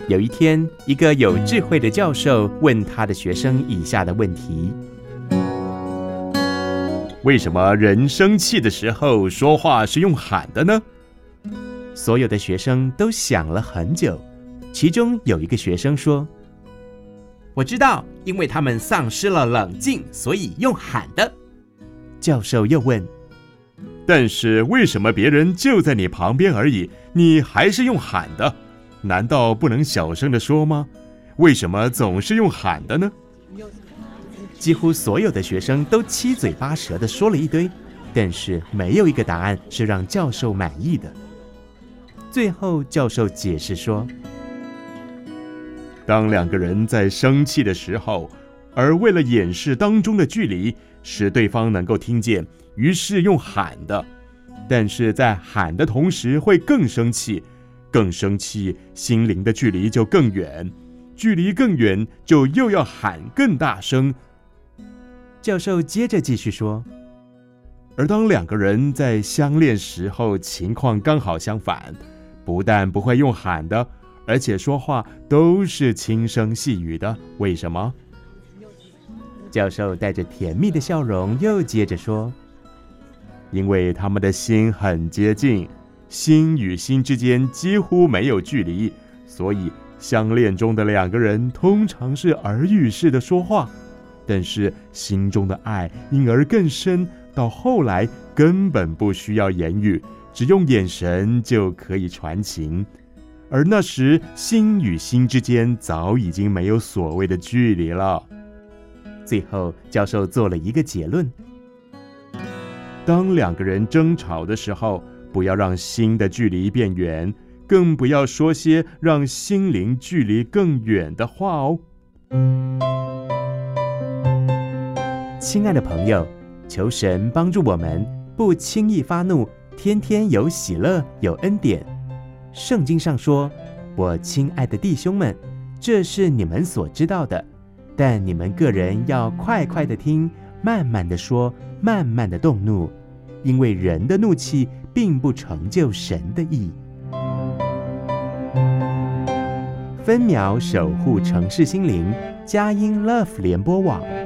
有一天，一个有智慧的教授问他的学生以下的问题： 为什么人生气的时候说话是用喊的呢？ 所有的学生都想了很久，其中有一个学生说：我知道，因为他们丧失了冷静，所以用喊的。教授又问： 但是为什么别人就在你旁边而已，你还是用喊的？难道不能小声地说吗？为什么总是用喊的呢？ 几乎所有的学生都七嘴八舌地说了一堆，但是没有一个答案是让教授满意的。最后教授解释说， 当两个人在生气的时候，而为了掩饰当中的距离，使对方能够听见，于是用喊的，但是在喊的同时会更生气，更生气，心灵的距离就更远，距离更远，就又要喊更大声。 教授接着继续说， 而当两个人在相恋时候，情况刚好相反，不但不会用喊的，而且说话都是轻声细语的。为什么？ 教授带着甜蜜的笑容又接着说， 因为他们的心很接近，心与心之间几乎没有距离，所以相恋中的两个人通常是耳语式的说话，但是心中的爱因而更深，到后来根本不需要言语，只用眼神就可以传情。而那时心与心之间早已经没有所谓的距离了。 最后教授做了一个结论， 当两个人争吵的时候，不要让心的距离变远，更不要说些让心灵距离更远的话哦。 亲爱的朋友，求神帮助我们不轻易发怒，天天有喜乐，有恩典。圣经上说，我亲爱的弟兄们，这是你们所知道的，但你们个人要快快的听，慢慢的说，慢慢的动怒，因为人的怒气并不成就神的义。分秒守护城市心灵，佳音 Love 联播网。